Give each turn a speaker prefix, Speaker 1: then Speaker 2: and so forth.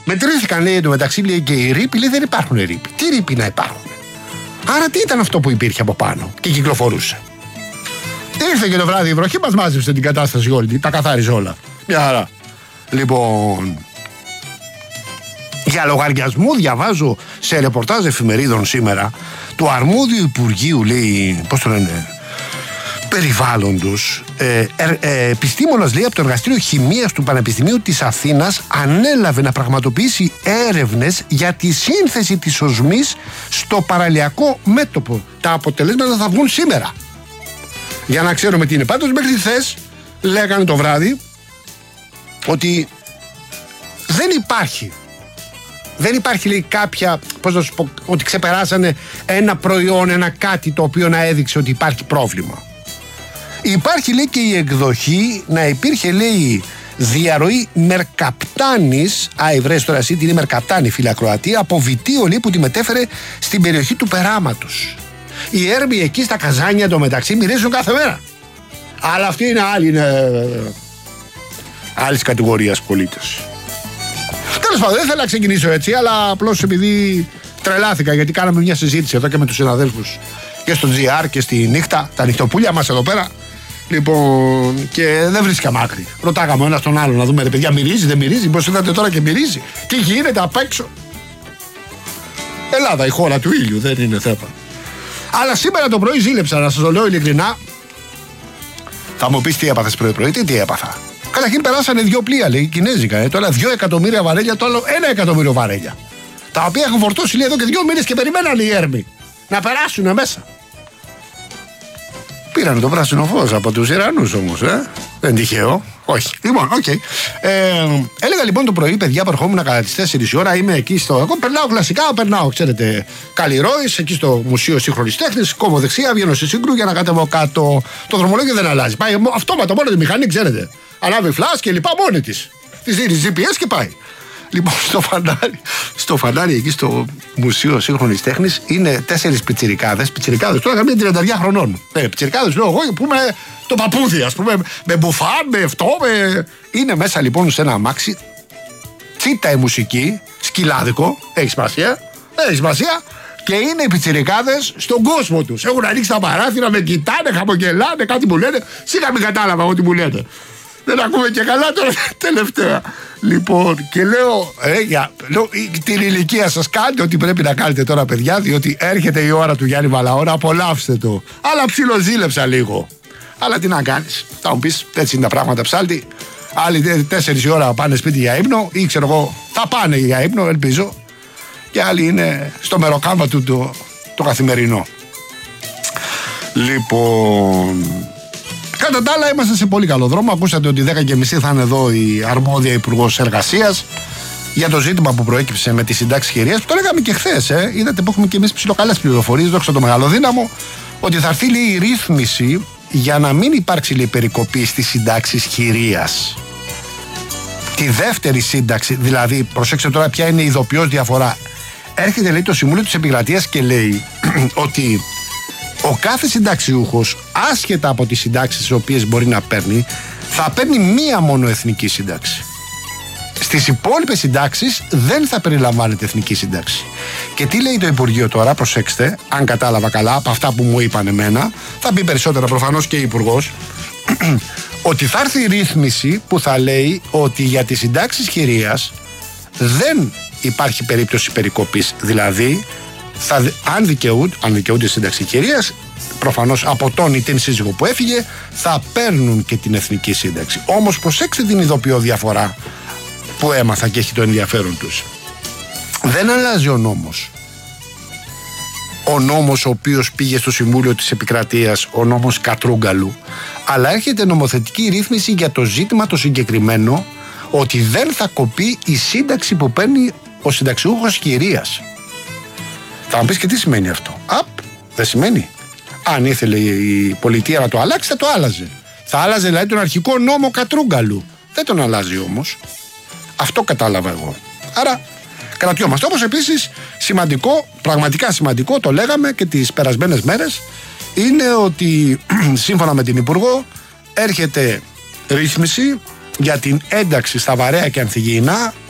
Speaker 1: Μετρήθηκαν, λέει, εντωμεταξύ, λέει, και οι ρήποι, λέει, δεν υπάρχουν ρήποι. Τι ρήποι να υπάρχουν? Άρα τι ήταν αυτό που υπήρχε από πάνω και κυκλοφορούσε? Ήρθε και το βράδυ η βροχή, μας μάζεψε την κατάσταση όλη, τα καθάριζε όλα. Μια χαρά. Λοιπόν, για λογαριασμό διαβάζω σε ρεπορτάζ εφημερίδων σήμερα του αρμόδιου Υπουργείου, λέει, πώς το λένε, περιβάλλοντος, επιστήμονας, λέει, από το Εργαστήριο Χημείας του Πανεπιστημίου της Αθήνας ανέλαβε να πραγματοποιήσει έρευνες για τη σύνθεση της οσμής στο παραλιακό μέτωπο. Τα αποτελέσματα θα βγουν σήμερα. Για να ξέρουμε τι είναι. Πάντως μέχρι χθες λέγανε το βράδυ ότι δεν υπάρχει, λέει, κάποια, πώς να σου πω, ότι ξεπεράσανε ένα προϊόν, ένα κάτι το οποίο να έδειξε ότι υπάρχει πρόβλημα. Υπάρχει, λέει, και η εκδοχή να υπήρχε, λέει, διαρροή μερκαπτάνης, βρες τώρα εσύ την μερκαπτάνη, φίλε ακροατή, από βιτίο, λέει, που τη μετέφερε στην περιοχή του Περάματος. Οι έρμοι εκεί στα καζάνια εντωμεταξύ μυρίζουν κάθε μέρα. Αλλά αυτή είναι άλλης κατηγορίας πολίτες. Τέλος πάντων, δεν θέλω να ξεκινήσω έτσι, αλλά απλώς επειδή τρελάθηκα, γιατί κάναμε μια συζήτηση εδώ και με τους συναδέλφους και στο GR και στη νύχτα, τα νυχτοπούλια μας εδώ πέρα. Λοιπόν, και δεν βρίσκαμε άκρη. Ρωτάγαμε ο ένας τον άλλο να δούμε, ρε παιδιά, μυρίζει, δεν μυρίζει? Πώς είδατε τώρα και μυρίζει? Τι γίνεται απ' έξω? Ελλάδα, η χώρα του ήλιου, δεν είναι θέμα. Αλλά σήμερα το πρωί ζήλεψα, να σας το λέω ειλικρινά. Θα μου πεις τι έπαθες πρωί-πρωί? Τι έπαθα? Καταρχήν περάσανε 2 πλοία, λέει, κινέζικα. Το ένα 2 εκατομμύρια βαρέλια, το άλλο 1 εκατομμύριο βαρέλια. Τα οποία έχουν φορτώσει, λέει, εδώ και 2 μήνες και περιμένανε οι έρμοι να περάσουν μέσα. Πήραν το πράσινο φως από τους Ιρανούς όμως, δεν τυχαίο. Όχι. Λοιπόν, οκ. Έλεγα λοιπόν το πρωί, παιδιά, που ερχόμουν κατά τις 4 η ώρα, είμαι εκεί εγώ περνάω κλασικά, ξέρετε, Καλλιρόης, εκεί στο Μουσείο Σύγχρονης Τέχνης, κόβω δεξιά, βγαίνω στη Σύγκρου για να κατέβω κάτω. Το δρομολόγιο δεν αλλάζει. Πάει αυτόματα, μόνο τη μηχανή, ξέρετε. Ανάβει φλάς και λοιπά μόνη της. Της δίνει GPS και πάει. Λοιπόν, στο φανάρι εκεί στο Μουσείο Σύγχρονης Τέχνης είναι 4 πιτσιρικάδες, τώρα καμία 30 χρονών. Πιτσιρικάδες, λέω εγώ, που είμαι το παππούδι, ας πούμε, με μπουφάν, με αυτό, είναι μέσα λοιπόν σε ένα αμάξι, τσίτα η μουσική, σκυλάδικο, έχει σημασία, και είναι οι πιτσιρικάδες στον κόσμο τους. Έχουν ανοίξει τα παράθυρα, με κοιτάνε, χαμογελάνε, κάτι μου λένε, σίγα μην κατάλαβα ό,τι μου λέτε. Δεν ακούμε και καλά τώρα τελευταία. Λοιπόν, και λέω, την ηλικία σας κάντε ό,τι πρέπει να κάνετε τώρα, παιδιά, διότι έρχεται η ώρα του Γιάννη Βαλαώνα, απολαύστε το. Αλλά ψιλοζήλεψα λίγο. Αλλά τι να κάνεις, θα μου πεις, έτσι είναι τα πράγματα, ψάλτη. Άλλοι 4 η ώρα πάνε σπίτι για ύπνο, ή ξέρω εγώ, θα πάνε για ύπνο, ελπίζω. Και άλλοι είναι στο μεροκάμα του το καθημερινό. Λοιπόν, κατά τα άλλα, είμαστε σε πολύ καλό δρόμο. Ακούσατε ότι 10:30 θα είναι εδώ η αρμόδια Υπουργός Εργασίας για το ζήτημα που προέκυψε με τη συντάξη χειρίας. Που το λέγαμε και χθες. Είδατε που έχουμε και εμείς ψιλοκαλές πληροφορίες, δόξα τω μεγάλο δύναμο, ότι θα έρθει, λέει, η ρύθμιση για να μην υπάρξει, λέει, περικοπή στις συντάξεις χειρίας. Τη δεύτερη σύνταξη, δηλαδή, προσέξτε τώρα ποια είναι η ειδοποιώς διαφορά. Έρχεται, λέει, το Συμβούλιο της Επικρατείας και λέει ότι ο κάθε συνταξιούχος, άσχετα από τις συντάξεις τις οποίες μπορεί να παίρνει, θα παίρνει μία μόνο εθνική σύνταξη. Στις υπόλοιπες συντάξεις δεν θα περιλαμβάνεται εθνική σύνταξη. Και τι λέει το Υπουργείο τώρα, προσέξτε, αν κατάλαβα καλά από αυτά που μου είπαν εμένα, θα μπει περισσότερα προφανώς και η Υπουργός, ότι θα έρθει η ρύθμιση που θα λέει ότι για τις συντάξεις χειρίας δεν υπάρχει περίπτωση περικοπής. Δηλαδή, αν δικαιούνται σύνταξη χειρίας, προφανώς από τον ή την σύζυγο που έφυγε, θα παίρνουν και την εθνική σύνταξη. Όμως προσέξτε την ειδοποιώ διαφορά που έμαθα και έχει το ενδιαφέρον τους. Δεν αλλάζει ο νόμος. Ο νόμος ο οποίος πήγε στο Συμβούλιο της Επικρατείας, ο νόμος Κατρούγκαλου, αλλά έρχεται νομοθετική ρύθμιση για το ζήτημα το συγκεκριμένο, ότι δεν θα κοπεί η σύνταξη που παίρνει ο συνταξιούχος χειρίας. Θα μου πεις και τι σημαίνει αυτό? Δεν σημαίνει. Αν ήθελε η πολιτεία να το αλλάξει, θα το άλλαζε. Θα άλλαζε δηλαδή τον αρχικό νόμο Κατρούγκαλου. Δεν τον αλλάζει όμως. Αυτό κατάλαβα εγώ. Άρα κρατιόμαστε. Όπως επίσης σημαντικό, πραγματικά σημαντικό, το λέγαμε και τις περασμένες μέρες, είναι ότι σύμφωνα με την Υπουργό έρχεται ρύθμιση για την ένταξη στα βαρέα και ανθυγιεινά